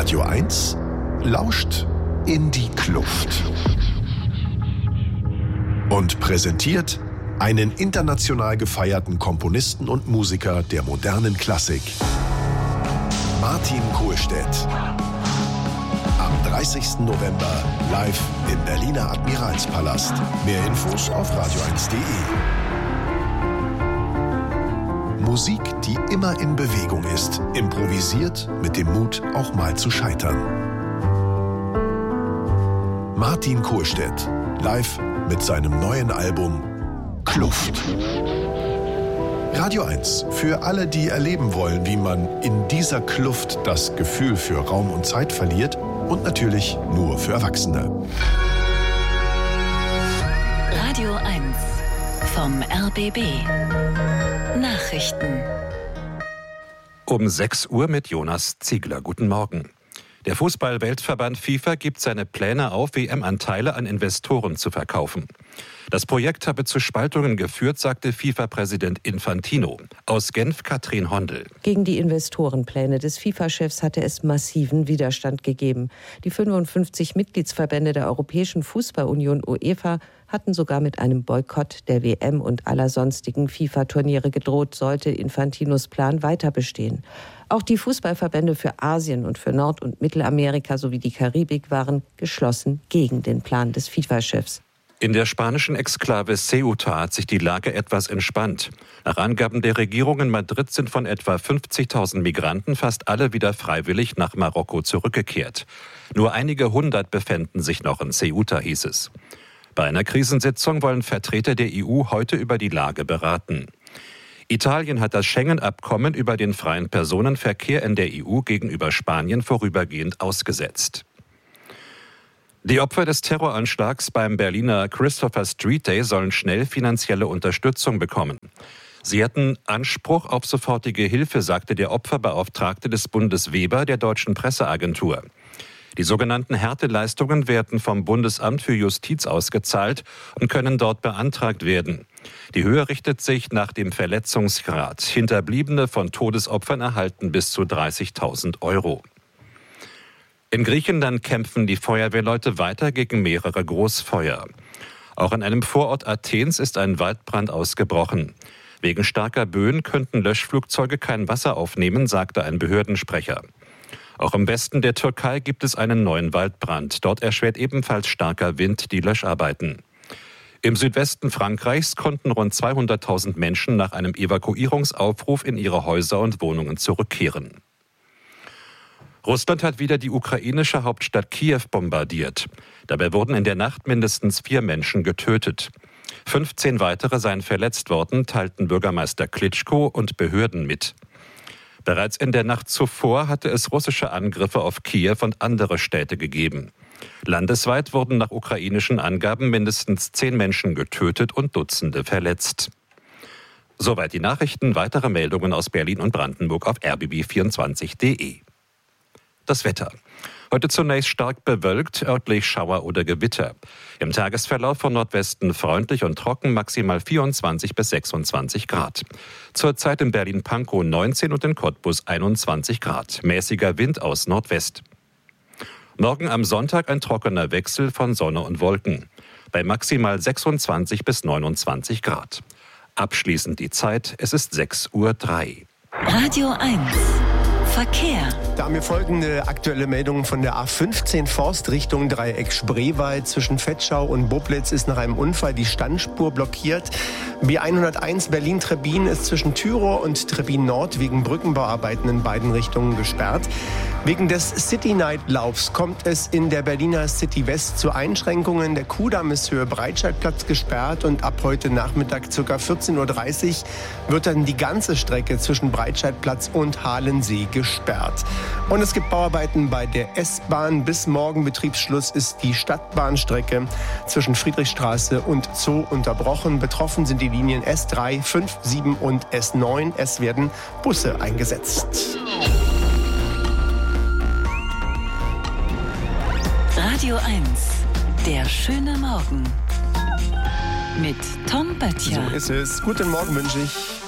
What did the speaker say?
Radio 1 lauscht in die Kluft und präsentiert einen international gefeierten Komponisten und Musiker der modernen Klassik, Martin Kohlstedt. Am 30. November live im Berliner Admiralspalast. Mehr Infos auf radio1.de. Musik, die immer in Bewegung ist, improvisiert mit dem Mut, auch mal zu scheitern. Martin Kohlstedt, live mit seinem neuen Album Kluft. Radio 1 für alle, die erleben wollen, wie man in dieser Kluft das Gefühl für Raum und Zeit verliert, und natürlich nur für Erwachsene. Radio 1 vom RBB. Nachrichten. Um 6 Uhr mit Jonas Ziegler. Guten Morgen. Der Fußball-Weltverband FIFA gibt seine Pläne auf, WM-Anteile an Investoren zu verkaufen. Das Projekt habe zu Spaltungen geführt, sagte FIFA-Präsident Infantino. Aus Genf Katrin Hondel. Gegen die Investorenpläne des FIFA-Chefs hatte es massiven Widerstand gegeben. Die 55 Mitgliedsverbände der Europäischen Fußballunion UEFA hatten sogar mit einem Boykott der WM und aller sonstigen FIFA-Turniere gedroht, sollte Infantinos Plan weiter bestehen. Auch die Fußballverbände für Asien und für Nord- und Mittelamerika sowie die Karibik waren geschlossen gegen den Plan des FIFA-Chefs. In der spanischen Exklave Ceuta hat sich die Lage etwas entspannt. Nach Angaben der Regierung in Madrid sind von etwa 50.000 Migranten fast alle wieder freiwillig nach Marokko zurückgekehrt. Nur einige hundert befänden sich noch in Ceuta, hieß es. Bei einer Krisensitzung wollen Vertreter der EU heute über die Lage beraten. Italien hat das Schengen-Abkommen über den freien Personenverkehr in der EU gegenüber Spanien vorübergehend ausgesetzt. Die Opfer des Terroranschlags beim Berliner Christopher Street Day sollen schnell finanzielle Unterstützung bekommen. Sie hätten Anspruch auf sofortige Hilfe, sagte der Opferbeauftragte des Bundes Weber der Deutschen Presseagentur. Die sogenannten Härteleistungen werden vom Bundesamt für Justiz ausgezahlt und können dort beantragt werden. Die Höhe richtet sich nach dem Verletzungsgrad. Hinterbliebene von Todesopfern erhalten bis zu 30.000 Euro. In Griechenland kämpfen die Feuerwehrleute weiter gegen mehrere Großfeuer. Auch in einem Vorort Athens ist ein Waldbrand ausgebrochen. Wegen starker Böen könnten Löschflugzeuge kein Wasser aufnehmen, sagte ein Behördensprecher. Auch im Westen der Türkei gibt es einen neuen Waldbrand. Dort erschwert ebenfalls starker Wind die Löscharbeiten. Im Südwesten Frankreichs konnten rund 200.000 Menschen nach einem Evakuierungsaufruf in ihre Häuser und Wohnungen zurückkehren. Russland hat wieder die ukrainische Hauptstadt Kiew bombardiert. Dabei wurden in der Nacht mindestens 4 Menschen getötet. 15 weitere seien verletzt worden, teilten Bürgermeister Klitschko und Behörden mit. Bereits in der Nacht zuvor hatte es russische Angriffe auf Kiew und andere Städte gegeben. Landesweit wurden nach ukrainischen Angaben mindestens 10 Menschen getötet und Dutzende verletzt. Soweit die Nachrichten. Weitere Meldungen aus Berlin und Brandenburg auf rbb24.de. Das Wetter. Heute zunächst stark bewölkt, örtlich Schauer oder Gewitter. Im Tagesverlauf von Nordwesten freundlich und trocken, maximal 24 bis 26 Grad. Zurzeit in Berlin-Pankow 19 und in Cottbus 21 Grad. Mäßiger Wind aus Nordwest. Morgen am Sonntag ein trockener Wechsel von Sonne und Wolken. Bei maximal 26 bis 29 Grad. Abschließend die Zeit, es ist 6:03 Uhr. Radio 1 Verkehr. Da haben wir folgende aktuelle Meldungen von der A15 Forst Richtung Dreieck Spreewald. Zwischen Vetschau und Boblitz ist nach einem Unfall die Standspur blockiert. B101 Berlin-Trebbin ist zwischen Thürow und Trebbin Nord wegen Brückenbauarbeiten in beiden Richtungen gesperrt. Wegen des City-Night-Laufs kommt es in der Berliner City West zu Einschränkungen. Der Kudamm ist Höhe Breitscheidplatz gesperrt und ab heute Nachmittag ca. 14:30 Uhr wird dann die ganze Strecke zwischen Breitscheidplatz und Halensee gesperrt. Und es gibt Bauarbeiten bei der S-Bahn. Bis morgen Betriebsschluss ist die Stadtbahnstrecke zwischen Friedrichstraße und Zoo unterbrochen. Betroffen sind die Linien S3, 5, 7 und S9. Es werden Busse eingesetzt. Radio 1, der schöne Morgen. Mit Tom Böttcher. So ist es. Guten Morgen wünsche ich.